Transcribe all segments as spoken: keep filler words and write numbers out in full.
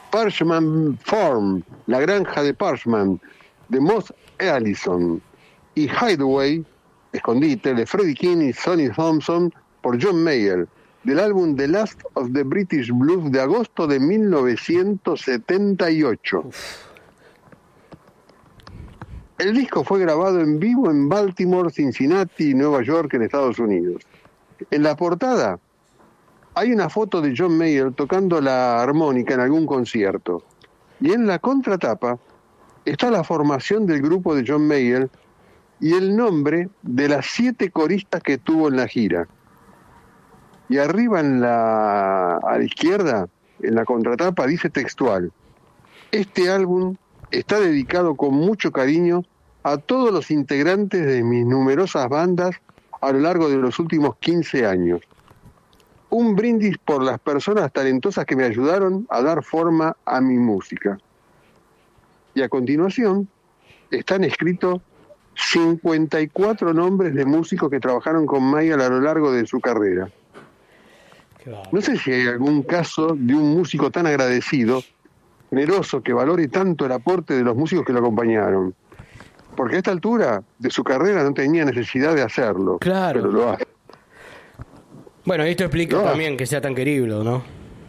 Parchman Farm, La Granja de Parchman, de Moss Allison, y Hideaway, Escondite, de Freddie King y Sonny Thompson, por John Mayer, del álbum The Last of the British Blues de agosto de mil novecientos setenta y ocho. Uf. El disco fue grabado en vivo en Baltimore, Cincinnati y Nueva York, en Estados Unidos. En la portada hay una foto de John Mayer tocando la armónica en algún concierto. Y en la contratapa está la formación del grupo de John Mayer y el nombre de las siete coristas que tuvo en la gira. Y arriba en la, a la izquierda, en la contratapa, dice textual: este álbum está dedicado con mucho cariño a todos los integrantes de mis numerosas bandas a lo largo de los últimos quince años. Un brindis por las personas talentosas que me ayudaron a dar forma a mi música. Y a continuación están escritos cincuenta y cuatro nombres de músicos que trabajaron con Mayer a lo largo de su carrera. No sé si hay algún caso de un músico tan agradecido, generoso, que valore tanto el aporte de los músicos que lo acompañaron. Porque a esta altura de su carrera no tenía necesidad de hacerlo. Claro. Pero lo hace. Bueno, esto explica no. también que sea tan querido, ¿no?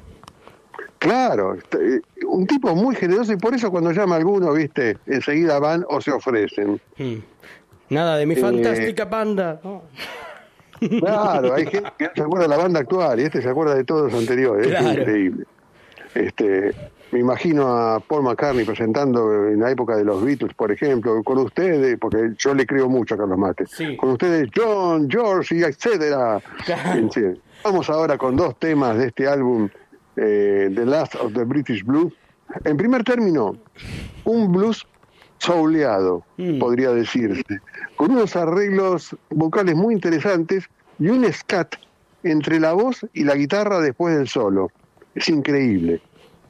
Claro, un tipo muy generoso, y por eso cuando llama a alguno, viste, enseguida van o se ofrecen. Hmm. Nada de mi eh, fantástica banda. Oh. Claro, hay gente que no se acuerda de la banda actual y este se acuerda de todos los anteriores. Claro. Es increíble. Este, me imagino a Paul McCartney presentando en la época de los Beatles, por ejemplo, con ustedes, porque yo le creo mucho a Carlos Mate, sí. Con ustedes John, George y etcétera. Claro. Sí. Vamos ahora con dos temas de este álbum, eh, The Last of the British Blues. En primer término, un blues souleado, mm. podría decirse, con unos arreglos vocales muy interesantes y un scat entre la voz y la guitarra después del solo. Es increíble.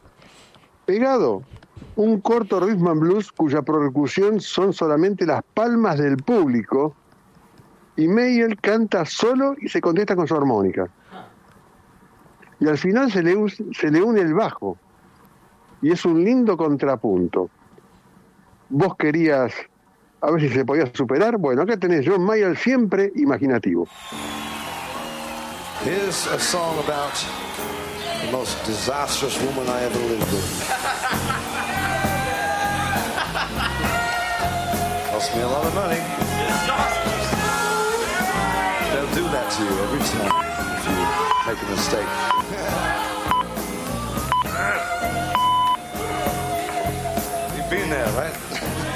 Pegado, un corto rhythm and blues cuya percusión son solamente las palmas del público, y Mayer canta solo y se contesta con su armónica. Y al final se le, se le une el bajo, y es un lindo contrapunto. Vos querías a ver si se podía superar. Bueno, acá tenés John Mayer, siempre imaginativo. Here's a song about the most disastrous woman I ever lived with. Cost me a lot of money. They'll do that to you every time if you make a mistake. You've been there, right?